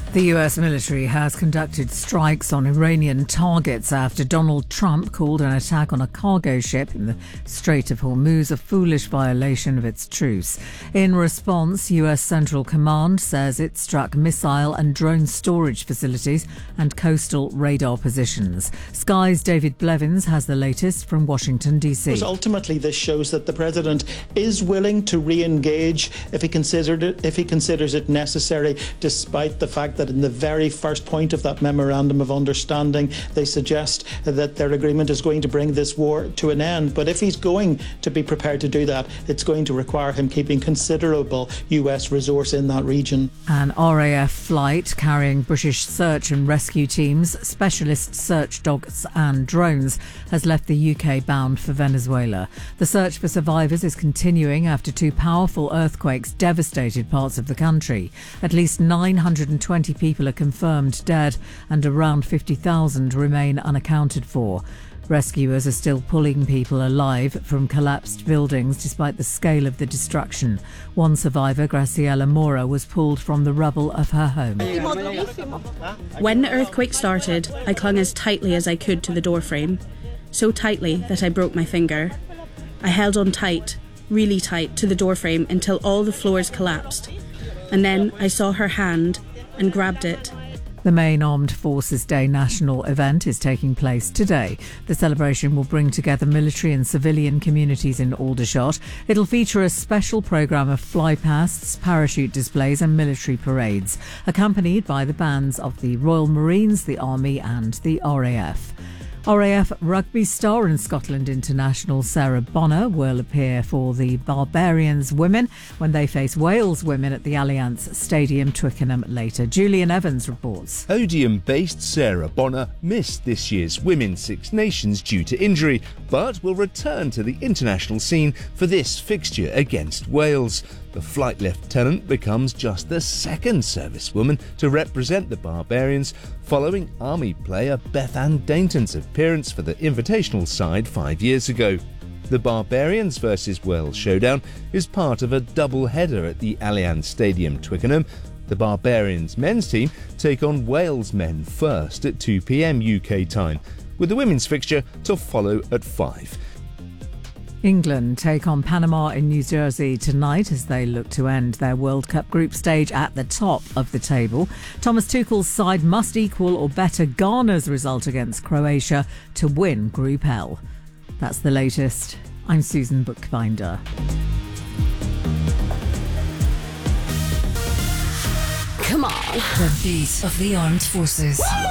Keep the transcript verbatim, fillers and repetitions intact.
The U S military has conducted strikes on Iranian targets after Donald Trump called an attack on a cargo ship in the Strait of Hormuz a foolish violation of its truce. In response, U S Central Command says it struck missile and drone storage facilities and coastal radar positions. Sky's David Blevins has the latest from Washington, D C. But ultimately, this shows that the president is willing to re-engage if he considered it, if he considers it necessary, despite the fact that in the very first point of that memorandum of understanding, they suggest that their agreement is going to bring this war to an end. But if he's going to be prepared to do that, it's going to require him keeping considerable U S resource in that region. An R A F flight carrying British search and rescue teams, specialist search dogs and drones has left the U K bound for Venezuela. The search for survivors is continuing after two powerful earthquakes devastated parts of the country. At least nine hundred twenty people are confirmed dead and around fifty thousand remain unaccounted for. Rescuers are still pulling people alive from collapsed buildings despite the scale of the destruction. One survivor, Graciela Mora, was pulled from the rubble of her home. When the earthquake started, I clung as tightly as I could to the doorframe, so tightly that I broke my finger. I held on tight, really tight, to the doorframe until all the floors collapsed. And then I saw her hand and grabbed it. The main Armed Forces Day national event is taking place today. The celebration will bring together military and civilian communities in Aldershot. It'll feature a special programme of flypasts, parachute displays and military parades, accompanied by the bands of the Royal Marines, the Army and the R A F. R A F rugby star and Scotland international Sarah Bonner will appear for the Barbarians women when they face Wales women at the Allianz Stadium, Twickenham later. Julian Evans reports. Odium-based Sarah Bonner missed this year's Women's Six Nations due to injury, but will return to the international scene for this fixture against Wales. The flight lieutenant becomes just the second servicewoman to represent the Barbarians, following Army player Beth Ann Dainton's appearance for the invitational side five years ago. The Barbarians versus Wales showdown is part of a double-header at the Allianz Stadium, Twickenham. The Barbarians men's team take on Wales men first at two p.m. U K time, with the women's fixture to follow at five. England take on Panama in New Jersey tonight as they look to end their World Cup group stage at the top of the table. Thomas Tuchel's side must equal or better Ghana's result against Croatia to win Group L. That's the latest. I'm Susan Bookbinder. Come on. The beat of the armed forces.